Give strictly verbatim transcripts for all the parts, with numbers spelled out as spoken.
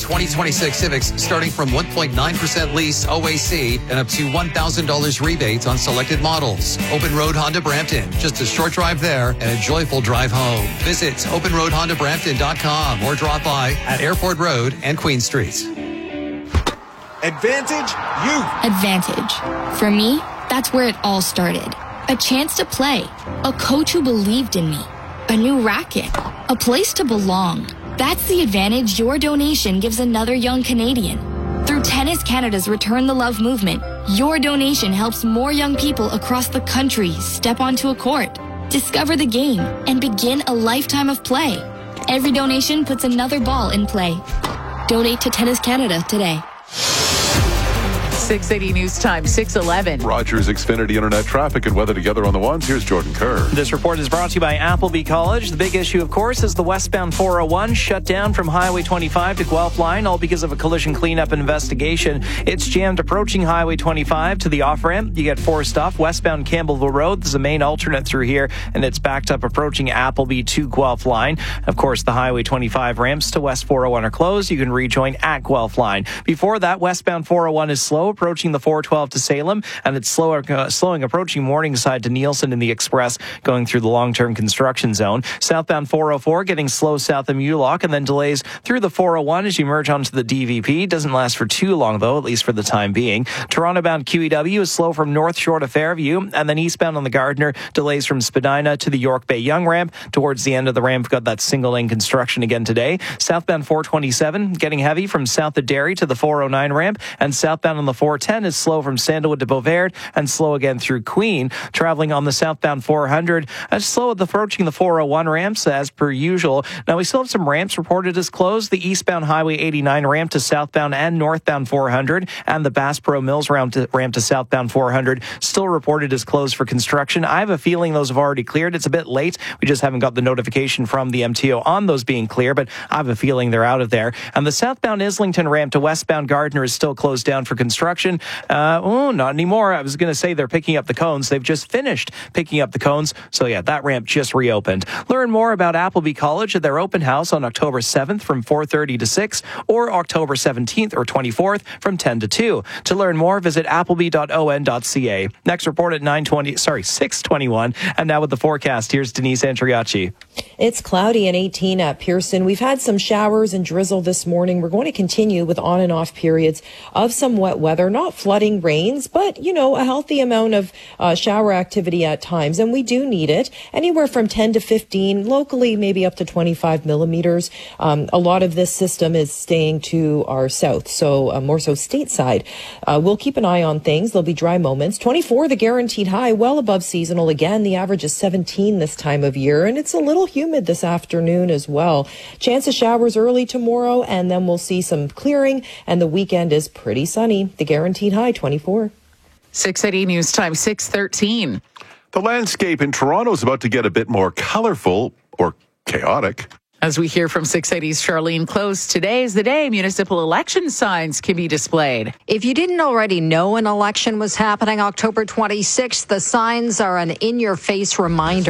twenty twenty-six Civics starting from one point nine percent lease O A C and up to one thousand dollars rebate on selected models. Open Road Honda Brampton. Just a short drive there and a joyful drive home. Visit open road honda brampton dot com or drop by at Airport Road and Queen Street. Advantage Youth. Advantage. For me, that's where it all started. A chance to play. A coach who believed in me. A new racket. A place to belong. That's the advantage your donation gives another young Canadian. Through Tennis Canada's Return the Love movement, your donation helps more young people across the country step onto a court, discover the game, and begin a lifetime of play. Every donation puts another ball in play. Donate to Tennis Canada today. six eighty News Time, six eleven. Rogers Xfinity Internet traffic and weather together on the ones. Here's Jordan Kerr. This report is brought to you by Appleby College. The big issue, of course, is the westbound four oh one shut down from Highway twenty-five to Guelph Line, all because of a collision cleanup investigation. It's jammed approaching Highway twenty-five to the off-ramp. You get forced off westbound Campbellville Road. There's a main alternate through here, and it's backed up approaching Appleby to Guelph Line. Of course, the Highway twenty-five ramps to West four oh one are closed. You can rejoin at Guelph Line. Before that, westbound four oh one is slow, approaching the four twelve to Salem, and it's slower, uh, slowing approaching Morningside to Nielsen in the Express, going through the long-term construction zone. Southbound four oh four getting slow south of Mulock, and then delays through the four oh one as you merge onto the D V P. Doesn't last for too long, though, at least for the time being. Toronto-bound Q E W is slow from North Shore to Fairview, and then eastbound on the Gardiner, delays from Spadina to the York Bay Young ramp. Towards the end of the ramp, we've got that single-lane construction again today. Southbound four twenty-seven getting heavy from south of Derry to the four oh nine ramp, and southbound on the four ten is slow from Sandalwood to Beauvert, and slow again through Queen. Traveling on the southbound four hundred, uh, slow at the approaching the four oh one ramps as per usual. Now, we still have some ramps reported as closed. The eastbound Highway eighty-nine ramp to southbound and northbound four hundred, and the Bassboro Mills ramp to, ramp to southbound four hundred still reported as closed for construction. I have a feeling those have already cleared. It's a bit late. We just haven't got the notification from the M T O on those being clear, but I have a feeling they're out of there. And the southbound Islington ramp to westbound Gardiner is still closed down for construction. Uh, oh, not anymore. I was going to say they're picking up the cones. They've just finished picking up the cones. So yeah, that ramp just reopened. Learn more about Appleby College at their open house on October seventh from four thirty to six, or October seventeenth or twenty-fourth from ten to two. To learn more, visit appleby dot o n dot c a. Next report at nine twenty, sorry, six twenty-one. And now with the forecast, here's Denise Andriacci. It's cloudy and eighteen at Pearson. We've had some showers and drizzle this morning. We're going to continue with on and off periods of some wet weather, not flooding rains, but, you know, a healthy amount of uh, shower activity at times. And we do need it anywhere from ten to fifteen, locally, maybe up to twenty-five millimeters. Um, a lot of this system is staying to our south, so uh, more so stateside. Uh, we'll keep an eye on things. There'll be dry moments. twenty-four, the guaranteed high, well above seasonal again. The average is seventeen this time of year, and it's a little humid this afternoon as well. Chance of showers early tomorrow, and then we'll see some clearing, and the weekend is pretty sunny. The guaranteed high, twenty-four. six eighty News Time, six thirteen. The landscape in Toronto is about to get a bit more colorful or chaotic. As we hear from six eighty's Charlene Close, today is the day municipal election signs can be displayed. If you didn't already know an election was happening October twenty-sixth, the signs are an in-your-face reminder.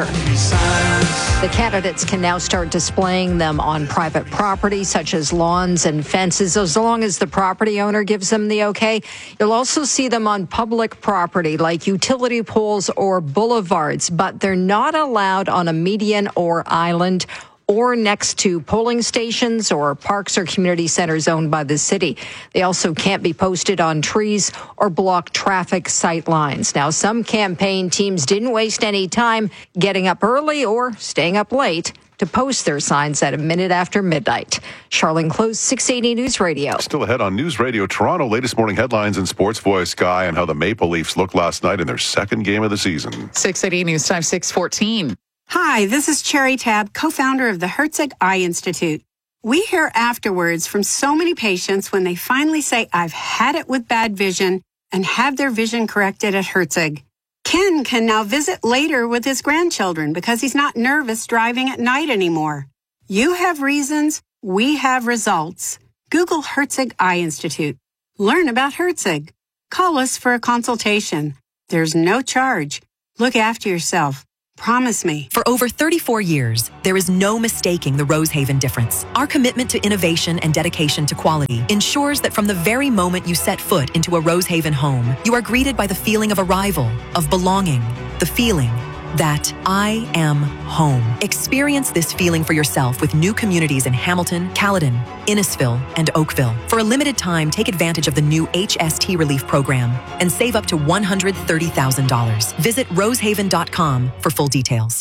The candidates can now start displaying them on private property, such as lawns and fences, as long as the property owner gives them the okay. You'll also see them on public property, like utility poles or boulevards, but they're not allowed on a median or island or next to polling stations or parks or community centers owned by the city. They also can't be posted on trees or block traffic sight lines. Now, some campaign teams didn't waste any time getting up early or staying up late to post their signs at a minute after midnight. Charlene Close, six eighty News Radio. Still ahead on News Radio Toronto, latest morning headlines and sports voice Sky and how the Maple Leafs looked last night in their second game of the season. six eighty News Time, six fourteen. Hi, this is Cherry Tab, co-founder of the Herzig Eye Institute. We hear afterwards from so many patients when they finally say, I've had it with bad vision, and have their vision corrected at Herzig. Ken can now visit later with his grandchildren because he's not nervous driving at night anymore. You have reasons, we have results. Google Herzig Eye Institute. Learn about Herzig. Call us for a consultation. There's no charge. Look after yourself. Promise me. For over thirty-four years, there is no mistaking the Rosehaven difference. Our commitment to innovation and dedication to quality ensures that from the very moment you set foot into a Rosehaven home, you are greeted by the feeling of arrival, of belonging, the feeling that I am home. Experience this feeling for yourself with new communities in Hamilton, Caledon, Innisfil, and Oakville. For a limited time, take advantage of the new H S T Relief Program and save up to one hundred thirty thousand dollars. Visit rosehaven dot com for full details.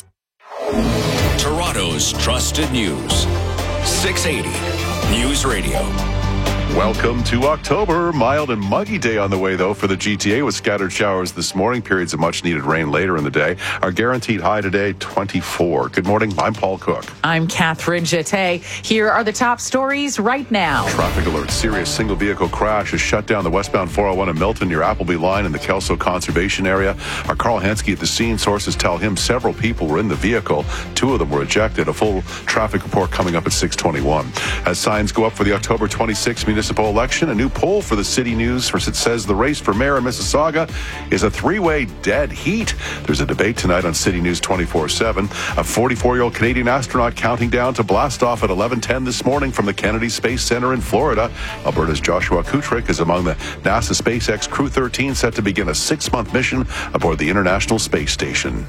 Toronto's trusted news. six eighty News Radio. Welcome to October. Mild and muggy day on the way, though, for the G T A with scattered showers this morning, periods of much-needed rain later in the day. Our guaranteed high today, twenty-four. Good morning. I'm Paul Cook. I'm Catherine Jeté. Here are the top stories right now. Traffic alert. Serious single-vehicle crash has shut down the westbound four oh one in Milton near Appleby Line in the Kelso Conservation Area. Our Carl Hansky at the scene. Sources tell him several people were in the vehicle. Two of them were ejected. A full traffic report coming up at six twenty-one. As signs go up for the October twenty-sixth municipal election, a new poll for the City News for it says the race for mayor in Mississauga is a three-way dead heat. There's a debate tonight on City News twenty-four seven. A forty-four-year-old Canadian astronaut counting down to blast off at eleven ten this morning from the Kennedy Space Center in Florida. Alberta's Joshua Kutrick is among the NASA SpaceX Crew thirteen set to begin a six-month mission aboard the International Space Station.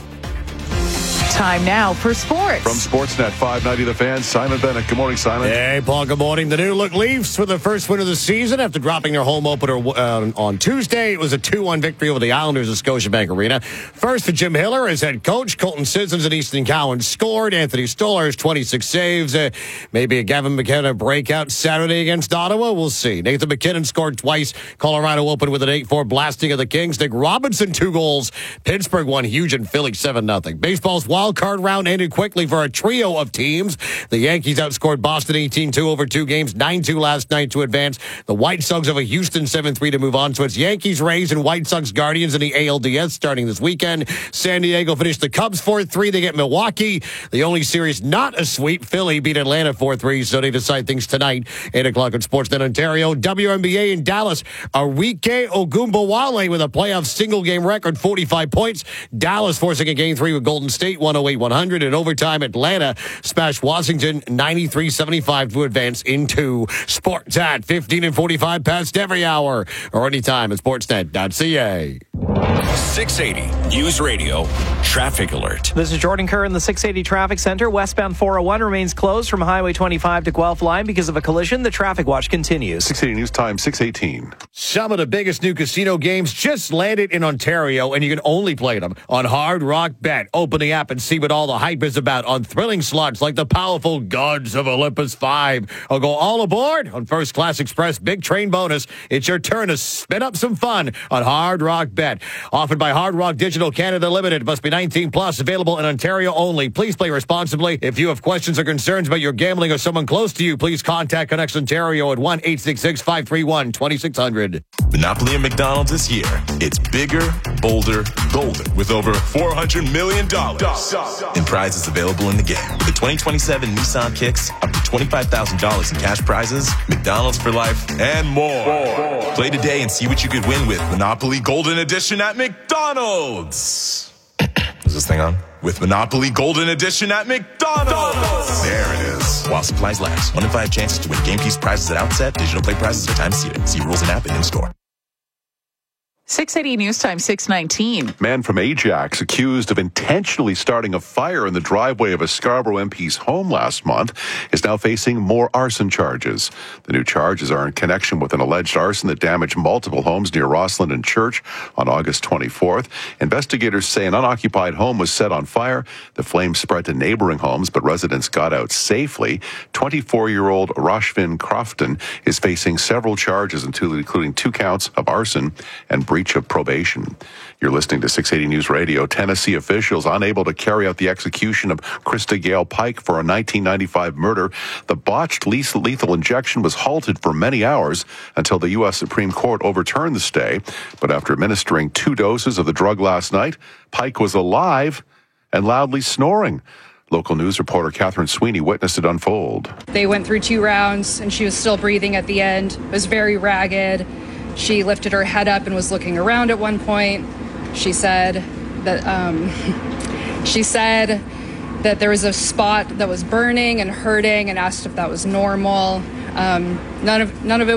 Time now for sports. From Sportsnet five ninety The Fan, Simon Bennett. Good morning, Simon. Hey, Paul, good morning. The new look Leafs for the first win of the season after dropping their home opener uh, on Tuesday. It was a two one victory over the Islanders at Scotiabank Arena. First for Jim Hiller as head coach. Colton Sissons and Easton Cowan scored. Anthony Stolarz, twenty-six saves. Uh, maybe a Gavin McKenna breakout Saturday against Ottawa. We'll see. Nathan McKinnon scored twice. Colorado opened with an eight four blasting of the Kings. Nick Robinson, two goals. Pittsburgh won huge and Philly seven nothing. Baseball's wild card round ended quickly for a trio of teams. The Yankees outscored Boston eighteen two over two games, nine two last night to advance. The White Sox over Houston seven three to move on. So it's Yankees, Rays, and White Sox Guardians in the A L D S starting this weekend. San Diego finished the Cubs four three. They get Milwaukee. The only series not a sweep, Philly beat Atlanta four three, so they decide things tonight. eight o'clock on Sportsnet Ontario. W N B A in Dallas. Arike Ogunbowale with a playoff single-game record, forty-five points. Dallas forcing a game three with Golden State, one oh eight one hundred. In overtime, Atlanta smashed Washington ninety-three seventy-five to advance into Sports at fifteen and forty-five past every hour or anytime at sportsnet dot c a. six eighty News Radio Traffic Alert. This is Jordan Kerr in the six eighty Traffic Center. Westbound four oh one remains closed from Highway twenty-five to Guelph Line because of a collision. The traffic watch continues. six eighty News Time, six eighteen. Some of the biggest new casino games just landed in Ontario, and you can only play them on Hard Rock Bet. Open the app and see what all the hype is about on thrilling slots like the powerful Gods of Olympus five. Or go all aboard on First Class Express Big Train Bonus. It's your turn to spin up some fun on Hard Rock Bet. Offered by Hard Rock Digital Canada Limited. Must be nineteen plus. Available in Ontario only. Please play responsibly. If you have questions or concerns about your gambling or someone close to you, please contact Connex Ontario at one eight six six, five three one, two six zero zero. Monopoly and McDonald's this year. It's bigger, bolder, golden with over four hundred million dollars in prizes available in the game. With the twenty twenty-seven Nissan Kicks, up to twenty-five thousand dollars in cash prizes, McDonald's for life, and more. more. Play today and see what you could win with Monopoly Golden Edition at McDonald's. Is this thing on? With Monopoly Golden Edition at McDonald's. There it is. While supplies last. One in five chances to win game piece prizes at outset. Digital play prizes are time seated. See rules and app and in-store. six eighty News Time, six nineteen. Man from Ajax accused of intentionally starting a fire in the driveway of a Scarborough M P's home last month is now facing more arson charges. The new charges are in connection with an alleged arson that damaged multiple homes near Rossland and Church on August twenty-fourth. Investigators say an unoccupied home was set on fire. The flames spread to neighboring homes, but residents got out safely. twenty-four-year-old Roshvin Crofton is facing several charges, including two counts of arson and breach of probation. You're listening to six eighty News Radio. Tennessee officials unable to carry out the execution of Krista Gale Pike for a nineteen ninety-five murder. The botched lethal injection was halted for many hours until the U S Supreme Court overturned the stay. But after administering two doses of the drug last night, Pike was alive and loudly snoring. Local news reporter Catherine Sweeney witnessed it unfold. They went through two rounds and she was still breathing at the end. It was very ragged. She lifted her head up and was looking around at one point. She said that um, She said that there was a spot that was burning and hurting and asked if that was normal. Um, none of none of it